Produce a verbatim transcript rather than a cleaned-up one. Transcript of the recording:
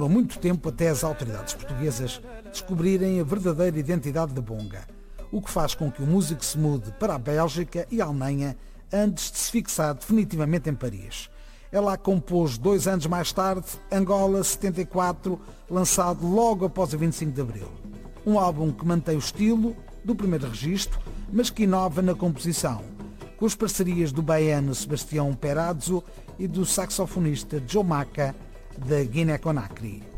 Há muito tempo até as autoridades portuguesas descobrirem a verdadeira identidade de Bonga, o que faz com que o músico se mude para a Bélgica e a Alemanha antes de se fixar definitivamente em Paris. É lá que compôs dois anos mais tarde Angola setenta e quatro, lançado logo após o vinte e cinco de Abril. Um álbum que mantém o estilo do primeiro registro, mas que inova na composição, com as parcerias do baiano Sebastião Perazzo e do saxofonista Joe Maca, da Guiné-Conakry.